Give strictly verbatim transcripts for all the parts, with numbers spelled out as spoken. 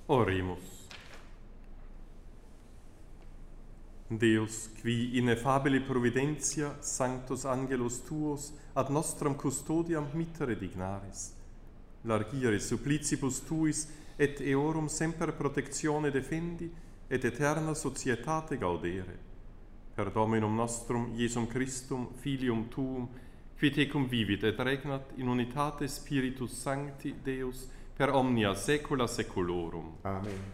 Oremus. Deus, qui ineffabili providentia sanctos angelos tuos ad nostram custodiam mittere dignaris, largire supplicibus tuis et eorum semper protectione defendi et eterna societate gaudere. Per Dominum nostrum Iesum Christum, Filium tuum, qui tecum vivit et regnat in unitate Spiritus Sancti Deus per omnia saecula saeculorum. Amen.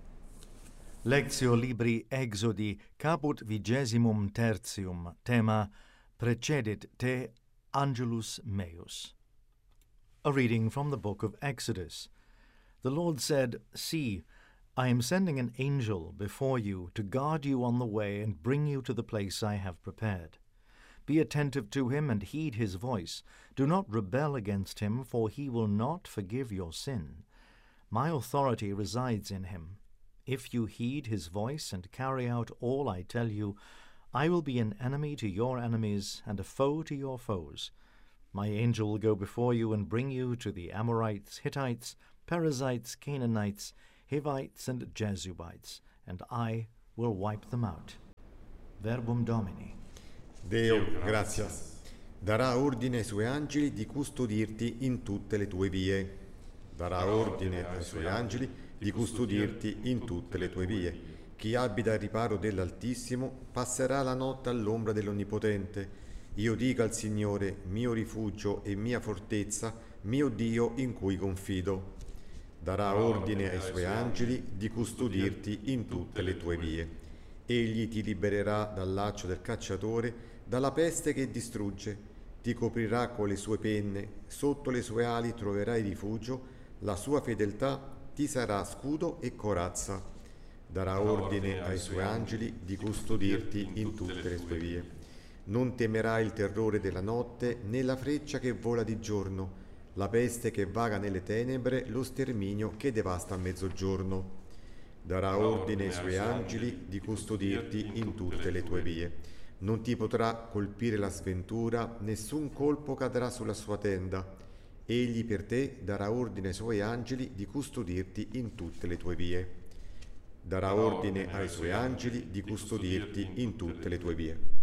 Lectio libri Exodi caput vigesimum tertium, tema Precedit te angelus meus. A reading from the book of Exodus. The Lord said, See, I am sending an angel before you to guard you on the way and bring you to the place I have prepared. Be attentive to him and heed his voice. Do not rebel against him, for he will not forgive your sin. My authority resides in him. If you heed his voice and carry out all I tell you, I will be an enemy to your enemies and a foe to your foes. My angel will go before you and bring you to the Amorites, Hittites, Perizzites, Canaanites, Hivites, and Jebusites, and I will wipe them out. Verbum Domini. Deo, gratias, darà ordine ai suoi angeli di custodirti in tutte le tue vie. Darà ordine ai suoi angeli di custodirti in tutte le tue vie. Chi abita al riparo dell'Altissimo passerà la notte all'ombra dell'Onnipotente. Io dica al Signore, mio rifugio e mia fortezza, mio Dio in cui confido. Darà ordine ai suoi angeli di custodirti in tutte le tue vie. Egli ti libererà dal laccio del cacciatore, dalla peste che distrugge. Ti coprirà con le sue penne, sotto le sue ali troverai rifugio, la sua fedeltà ti sarà scudo e corazza. Darà ordine ai suoi angeli di custodirti in tutte le tue vie. Non temerai il terrore della notte, né la freccia che vola di giorno, la peste che vaga nelle tenebre, lo sterminio che devasta a mezzogiorno. Darà ordine ai suoi angeli di custodirti in tutte le tue vie. Non ti potrà colpire la sventura, nessun colpo cadrà sulla sua tenda. Egli per te darà ordine ai suoi angeli di custodirti in tutte le tue vie. Darà ordine ai suoi angeli di custodirti in tutte le tue vie.